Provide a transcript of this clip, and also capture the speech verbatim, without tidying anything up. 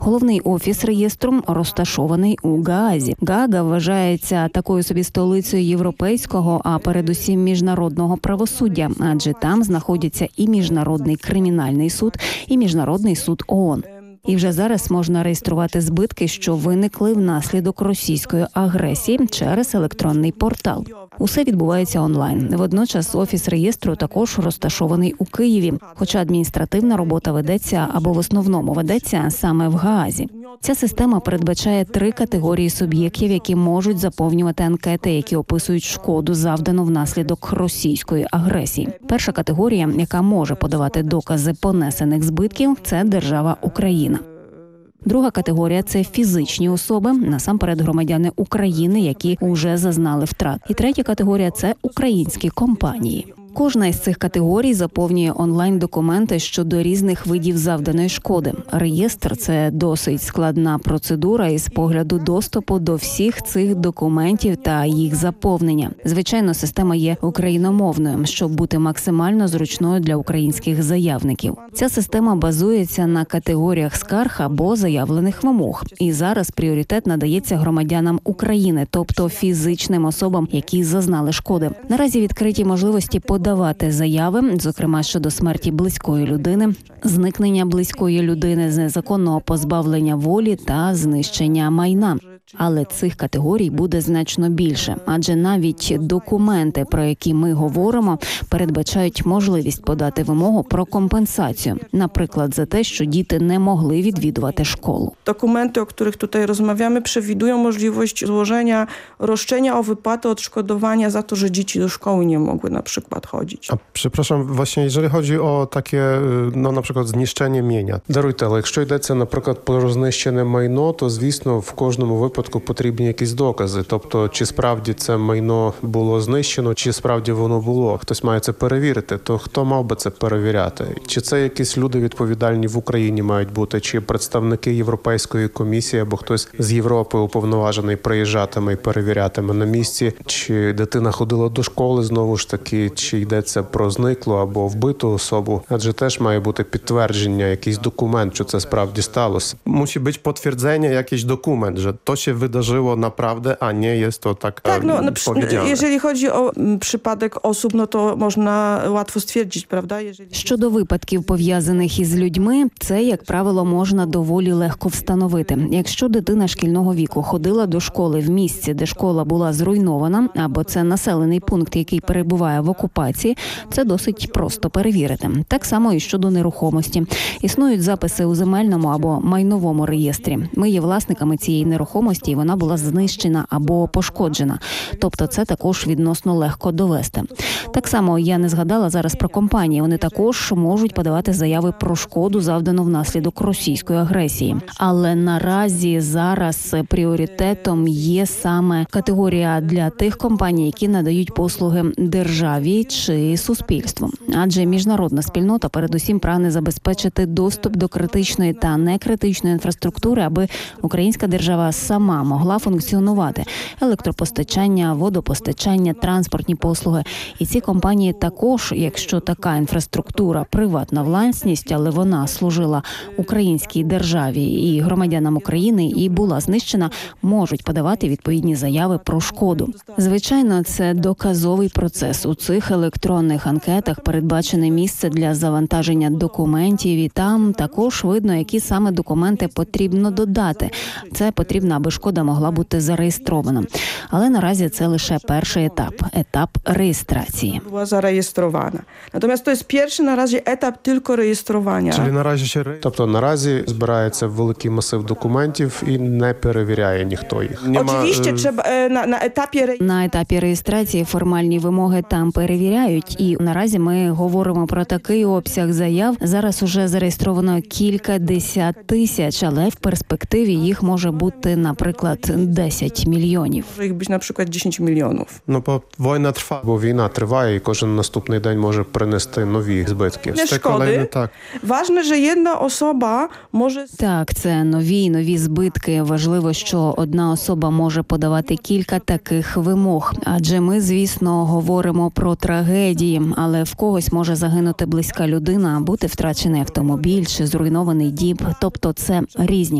Головний офіс реєстру розташований у Гаазі. Гаага вважається такою собі столицею європейського, а передусім міжнародного правосуддя, адже там знаходяться і Міжнародний кримінальний суд, і Міжнародний суд ООН. І вже зараз можна реєструвати збитки, що виникли внаслідок російської агресії через електронний портал. Усе відбувається онлайн. Водночас офіс реєстру також розташований у Києві, хоча адміністративна робота ведеться або в основному ведеться саме в Гаазі. Ця система передбачає три категорії суб'єктів, які можуть заповнювати анкети, які описують шкоду, завдану внаслідок російської агресії. Перша категорія, яка може подавати докази понесених збитків, це держава Україна. Друга категорія – це фізичні особи, насамперед громадяни України, які вже зазнали втрат. І третя категорія – це українські компанії. Кожна із цих категорій заповнює онлайн-документи щодо різних видів завданої шкоди. Реєстр – це досить складна процедура із погляду доступу до всіх цих документів та їх заповнення. Звичайно, система є україномовною, щоб бути максимально зручною для українських заявників. Ця система базується на категоріях скарг або заявлених вимог. І зараз пріоритет надається громадянам України, тобто фізичним особам, які зазнали шкоди. Наразі відкриті можливості подавати Давати заяви, зокрема щодо смерті близької людини, зникнення близької людини, з незаконного позбавлення волі та знищення майна. Але цих категорій буде значно більше, адже навіть документи, про які ми говоримо, передбачають можливість подати вимогу про компенсацію, наприклад, за те, що діти не mogli відвідувати szkołę. Dokumenty, o których tutaj rozmawiamy, przewidują możliwość złożenia roszczenia o wypłatę odszkodowania za to, że dzieci do szkoły nie mogły na przykład chodzić. A przepraszam, właśnie jeżeli chodzi o takie, no na przykład знищення mienia. Даруйте, але якщо йдеться, наприклад, про знищене майно, то, звісно, в кожному випадку потрібні якісь докази. Тобто, чи справді це майно було знищено, чи справді воно було. Хтось має це перевірити. То хто мав би це перевіряти? Чи це якісь люди відповідальні в Україні мають бути, чи представники Європейської комісії, або хтось з Європи уповноважений приїжджатиме і перевірятиме на місці, чи дитина ходила до школи, знову ж таки, чи йдеться про зниклу або вбиту особу. Адже теж має бути підтвердження, якийсь документ, що це справді сталося. Musi być potwierdzenie, jakiś dokument, że to się wydarzyło naprawdę, a nie jest to tak, tak no, powiedziane. Jeżeli chodzi o przypadek osób, no to można łatwo stwierdzić, prawda? Jeżeli... Щодо випадків, пов'язаних із людьми, це, як правило, можна доволі легко встановити. Якщо дитина шкільного віку ходила до школи в місці, де школа була зруйнована, або це населений пункт, який перебуває в окупації, це досить просто перевірити. Так само і щодо нерухомості. Існують записи у земельному або майновому реєстрі. Ми є власниками цієї нерухомості, і вона була знищена або пошкоджена. Тобто це також відносно легко довести. Так само я не згадала зараз про компанії. Вони також можуть подавати заяви про шкоду, завдану внаслідок російської агресії. Але наразі зараз пріоритетом є саме категорія для тих компаній, які надають послуги державі чи суспільству. Адже міжнародна спільнота передусім прагне забезпечити доступ до критичної та некритичної інфраструктури, аби українська держава сама могла функціонувати. Електропостачання, водопостачання, транспортні послуги. І ці компанії також, якщо така інфраструктура приватна власність, але вона служила українській державі і громадянам України і була знищена, можуть подавати відповідні заяви про шкоду. Звичайно, це доказовий процес. У цих електронних анкетах передбачене місце для завантаження документів, і там також видно, які саме документи потрібно додати. Це потрібно, аби шкода могла бути зареєстрована. Але наразі це лише перший етап – етап реєстрації. Була зареєстрована. Натомість, то перший наразі етап тільки реєстрування. Чи наразі ще... Тобто наразі збирається великий масив документів і не перевіряє ніхто їх? Очевидно, треба на, на етапі... На етапі реєстрації формальні вимоги там перевіряють. І наразі ми говоримо про такий обсяг заяв. Зараз уже зареєстровано кілька десят тисяч, але в перспективі їх може бути, наприклад, десять мільйонів. Може їх бути, наприклад, десять мільйонів. Ну, бо війна триває, бо війна триває, і кожен наступний день може принести нові збитки. Не шкоди. Так. Важливо, що одна особа може... Так, це нові, нові збитки. Важливо, що одна особа може подавати кілька таких вимог. Адже ми, звісно, говоримо про трагедії, але в когось може загинути близька людина, бути втрачений автомобіль чи зруйнований дім. Тобто це різні